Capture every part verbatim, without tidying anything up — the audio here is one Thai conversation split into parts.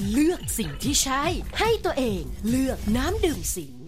เลือกสิ่งที่ใช่ให้ตัวเองเลือกน้ำดื่มสิง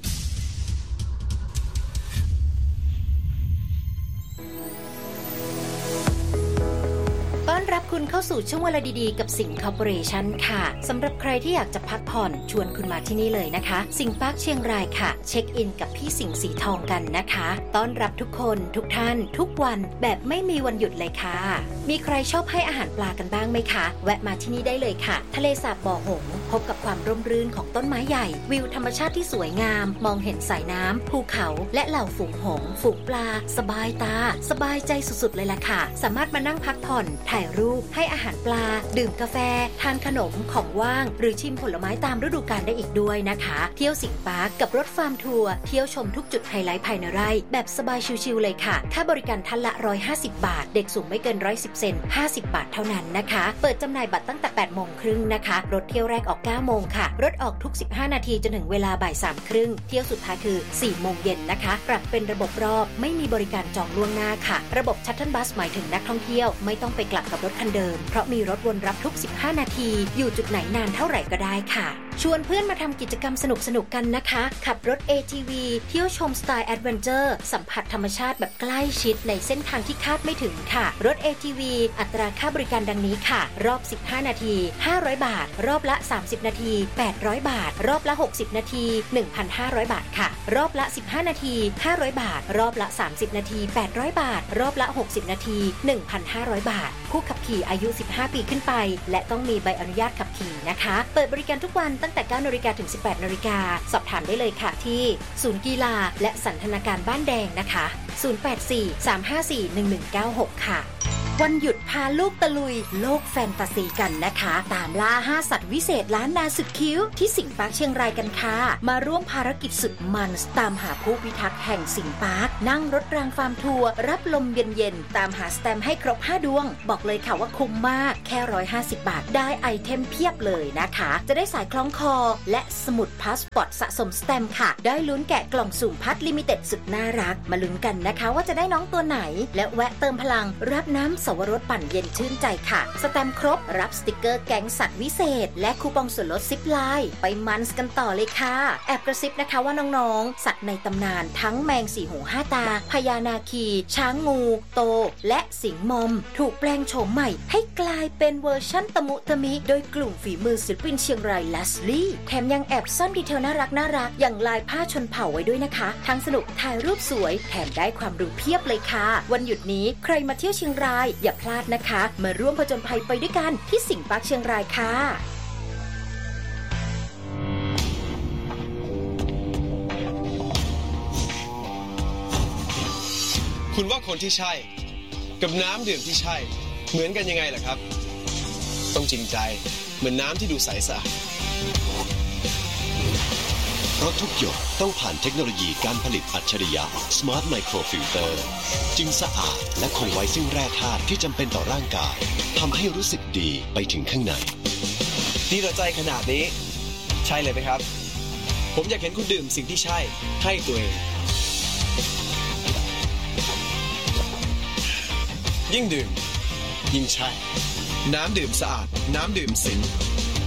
ต้อนรับคุณเข้าสู่ช่วงเวลาดีๆกับสิงห์คอร์ปอเรชั่นค่ะสำหรับใครที่อยากจะพักผ่อนชวนคุณมาที่นี่เลยนะคะสิงห์ปาร์คเชียงรายค่ะเช็คอินกับพี่สิงห์สีทองกันนะคะต้อนรับทุกคนทุกท่านทุกวันแบบไม่มีวันหยุดเลยค่ะมีใครชอบให้อาหารปลากันบ้างไหมคะแวะมาที่นี่ได้เลยค่ะทะเลสาบบ่อหงส์พบกับความร่มรื่นของต้นไม้ใหญ่วิวธรรมชาติที่สวยงามมองเห็นสายน้ำภูเขาและเหล่าฝูงหงส์ฝูงปลาสบายตาสบายใจสุดๆเลยล่ะค่ะสามารถมานั่งพักผ่อนถ่ายรูปให้อาหารปลาดื่มกาแฟทานขนมของว่างหรือชิมผลไม้ตามฤดูกาลได้อีกด้วยนะคะเที่ยวสิงห์ปาร์คกับรถฟาร์มทัวร์เที่ยวชมทุกจุดไฮไลท์ภายในไร่แบบสบายชิลๆเลยค่ะค่าบริการท่านละหนึ่งร้อยห้าสิบบาทเด็กสูงไม่เกินหนึ่งร้อยสิบเซนห้าสิบบาทเท่านั้นนะคะเปิดจำหน่ายบัตรตั้งแต่แปดโมงครึ่งนะคะรถเที่ยวแรกออกเก้าโมงค่ะรถออกทุกสิบห้านาทีจนถึงเวลาบ่ายสามครึ่งเที่ยวสุดท้ายคือสี่โมงเย็นนะคะปรับเป็นระบบรอบไม่มีบริการจองล่วงหน้าค่ะระบบชัตเทิลบัสหมายถึงนักท่องเที่ยวไม่ต้องไปกลับกับรถคันเดิมเพราะมีรถวนรับทุกสิบห้านาทีอยู่จุดไหนนานเท่าไหร่ก็ได้ค่ะชวนเพื่อนมาทำกิจกรรมสนุกๆกันนะคะขับรถ เอ ที วี เที่ยวชมสไตล์แอดเวนเจอร์สัมผัสธรรมชาติแบบใกล้ชิดในเส้นทางที่คาดไม่ถึงค่ะรถ เอ ที วี อัตราค่าบริการดังนี้ค่ะรอบสิบห้านาทีห้าร้อยบาทรอบละสามสิบนาทีแปดร้อยบาทรอบละหกสิบนาที หนึ่งพันห้าร้อยบาทค่ะรอบละสิบห้านาทีห้าร้อยบาทรอบละสามสิบนาทีแปดร้อยบาทรอบละหกสิบนาที หนึ่งพันห้าร้อยบาทผู้ขับขี่อายุสิบห้าปีขึ้นไปและต้องมีใบอนุญาตขับขี่นะคะเปิดบริการทุกวันตั้งแต่เก้านาฬิกาถึงสิบแปดนาฬิกาสอบถามได้เลยค่ะที่ศูนย์กีฬาและสันทนาการบ้านแดงนะคะศูนย์ แปด สี่ สาม ห้า สี่ หนึ่ง หนึ่ง เก้า หกค่ะวันหยุดพาลูกตะลุยโลกแฟนตาซีกันนะคะตามล่าห้าสัตว์วิเศษล้านนาสุดคิ้วที่สิงห์ปาร์คเชียงรายกันค่ะมาร่วมภารกิจสุดมันตามหาผู้พิทักษ์แห่งสิงห์ปาร์คนั่งรถรางฟาร์มทัวร์รับลมเย็นๆตามหาสแตมป์ให้ครบห้าดวงบอกเลยค่ะว่าคุ้มมากแค่หนึ่งร้อยห้าสิบบาทได้ไอเทมเพียบเลยนะคะจะได้สายคล้องคอและสมุดพาสปอร์ตสะสมสแตมป์ค่ะได้ลุ้นแกะกล่องสุ่มพัดลิมิเต็ดสุดน่ารักมาลุ้นกันนะคะว่าจะได้น้องตัวไหนและแวะเติมพลังรับน้ำสวรสปั่นเย็นชื่นใจค่ะสแตมป์ครบรับสติกเกอร์แก๊งสัตว์วิเศษและคูปองส่วนลดซิปไลน์ไปมันส์กันต่อเลยค่ะแอบกระซิบนะคะว่าน้องๆสัตว์ในตำนานทั้งแมงสี่หูห้าตาพญานาคีช้างงูโตและสิงห์มอมถูกแปลงโฉมใหม่ให้กลายเป็นเวอร์ชั่นตะมุตะมิโดยกลุ่มฝีมือศิลปินเชียงรายแลสลี่แถมยังแอบซ่อนดีเทลน่ารักน่ารักอย่างลายผ้าชนเผ่าไว้ด้วยนะคะทั้งสนุกถ่ายรูปสวยแถมได้ความรู้เพียบเลยค่ะวันหยุดนี้ใครมาเที่ยวเชียงรายอย่าพลาดนะคะมาร่วมผจญภัยไปด้วยกันที่สิงห์ปาร์คเชียงรายค่ะคุณว่าคนที่ใช่กับน้ำดื่มที่ใช่เหมือนกันยังไงล่ะครับต้องจริงใจเหมือนน้ำที่ดูใสสะอาดเพราะทุกหยดต้องผ่านเทคโนโลยีการผลิตอัจฉริยะ Smart Microfilter จึงสะอาดและคงไว้ซึ่งแร่ธาตุที่จำเป็นต่อร่างกายทำให้รู้สึกดีไปถึงข้างในนี่เราใจขนาดนี้ใช่เลยไหมครับผมอยากเห็นคุณดื่มสิ่งที่ใช่ให้ตัวเองยิ่งดื่มยิ่งใช่น้ำดื่มสะอาดน้ำดื่มสิงห์